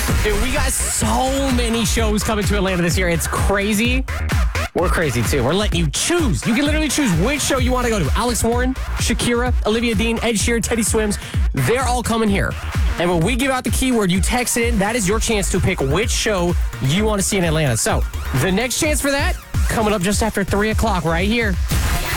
Dude, we got so many shows coming to Atlanta this year. It's crazy. We're crazy, too. We're letting you choose. You can literally choose which show you want to go to. Alex Warren, Shakira, Olivia Dean, Ed Sheeran, Teddy Swims. They're all coming here. And when we give out the keyword, you text it in. That is your chance to pick which show you want to see in Atlanta. So the next chance for that, coming up just after 3 o'clock right here.